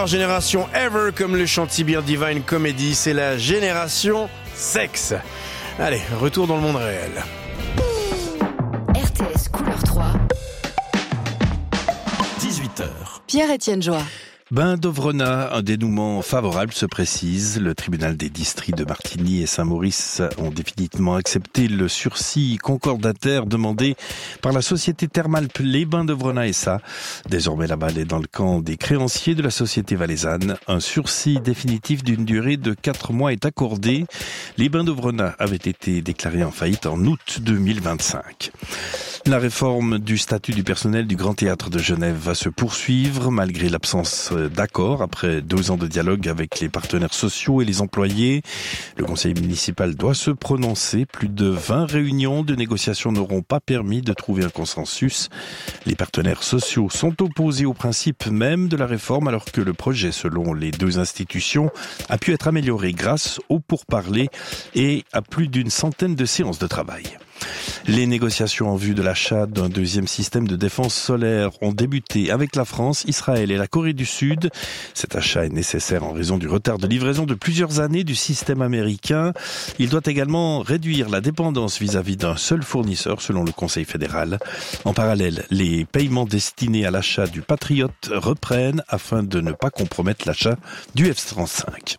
Génération Ever, comme le chante si bien Divine Comedy, c'est la génération sexe. Allez, retour dans le monde réel. RTS Couleur 3, 18h. Pierre-Étienne Joie. Bain d'Ovrona, un dénouement favorable se précise. Le tribunal des districts de Martigny et Saint-Maurice ont définitivement accepté le sursis concordataire demandé par la société thermale Les Bains d'Ovrona SA. Désormais, la balle est dans le camp des créanciers de la société valaisanne. Un sursis définitif d'une durée de 4 mois est accordé. Les Bains d'Ovrona avaient été déclarés en faillite en août 2025. La réforme du statut du personnel du Grand Théâtre de Genève va se poursuivre malgré l'absence d'accord après 2 ans de dialogue avec les partenaires sociaux et les employés. Le conseil municipal doit se prononcer. Plus de 20 réunions de négociation n'auront pas permis de trouver un consensus. Les partenaires sociaux sont opposés au principe même de la réforme alors que le projet, selon les 2 institutions, a pu être amélioré grâce aux pourparlers et à plus d'une centaine de séances de travail. Les négociations en vue de l'achat d'un 2e système de défense solaire ont débuté avec la France, Israël et la Corée du Sud. Cet achat est nécessaire en raison du retard de livraison de plusieurs années du système américain. Il doit également réduire la dépendance vis-à-vis d'un seul fournisseur selon le Conseil fédéral. En parallèle, les paiements destinés à l'achat du Patriot reprennent afin de ne pas compromettre l'achat du F-35.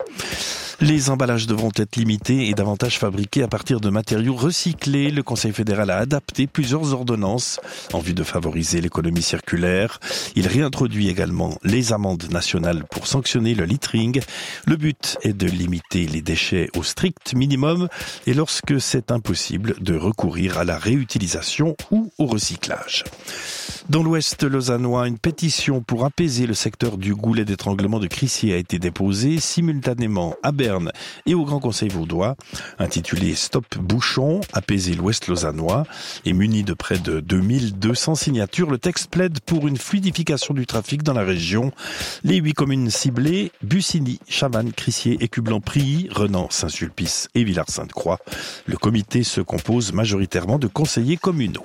Les emballages devront être limités et davantage fabriqués à partir de matériaux recyclés. Le Conseil fédéral a adapté plusieurs ordonnances en vue de favoriser l'économie circulaire. Il réintroduit également les amendes nationales pour sanctionner le littering. Le but est de limiter les déchets au strict minimum et lorsque c'est impossible, de recourir à la réutilisation ou au recyclage. Dans l'ouest lausannois, une pétition pour apaiser le secteur du goulet d'étranglement de Crissier a été déposée simultanément à Berne et au Grand Conseil vaudois, intitulée Stop Bouchon, apaiser l'ouest lausannois, et muni de près de 2200 signatures. Le texte plaide pour une fluidification du trafic dans la région. Les 8 communes ciblées, Bussigny, Chavannes, Crissier, Écublens-Prilly, Renan, Saint-Sulpice et Villars-Sainte-Croix. Le comité se compose majoritairement de conseillers communaux.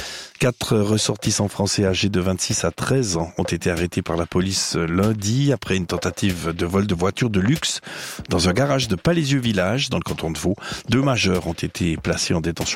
4 ressortissants français âgés de 26 à 13 ans ont été arrêtés par la police lundi après une tentative de vol de voiture de luxe dans un garage de Palaisieux Village dans le canton de Vaud. 2 majeurs ont été placés en détention